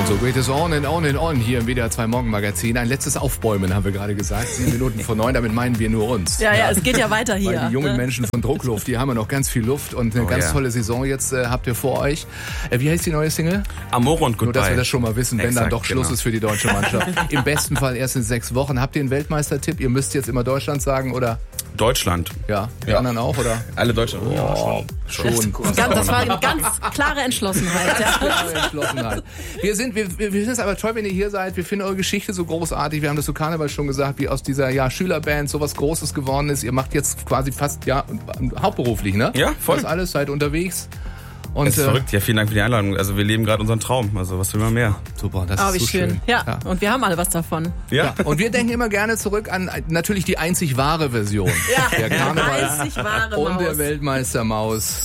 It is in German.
Und so geht es on and on and on hier im WDR 2 Morgenmagazin. Ein letztes Aufbäumen, haben wir gerade gesagt. 7 Minuten vor 9, damit meinen wir nur uns. Ja, es geht ja weiter hier. Weil die jungen Menschen von Druckluft, die haben ja noch ganz viel Luft und eine ganz tolle Saison jetzt habt ihr vor euch. Wie heißt die neue Single? Amore und Goodbye. Nur, dass wir das schon mal wissen, wenn dann doch Schluss genau. ist für die deutsche Mannschaft. Im besten Fall erst in 6 Wochen. Habt ihr einen Weltmeistertipp? Ihr müsst jetzt immer Deutschland sagen, oder? Deutschland. Ja, die anderen auch, oder? Alle Deutschland. Oh, schon. Das war eine ganz klare Entschlossenheit. Entschlossenheit. Wir finden es aber toll, wenn ihr hier seid. Wir finden eure Geschichte so großartig. Wir haben das zu Karneval schon gesagt, wie aus dieser Schülerband so was Großes geworden ist. Ihr macht jetzt quasi fast hauptberuflich, ne? Ja, voll. Das alles, seid unterwegs. Und, es ist verrückt. Ja, vielen Dank für die Einladung. Also wir leben gerade unseren Traum. Also was will man mehr? Super, das Oh, ist wie so schön. Ja, und wir haben alle was davon. Ja. Und wir denken immer gerne zurück an natürlich die einzig wahre Version der Karneval einzig wahre und Maus. der Weltmeistermaus.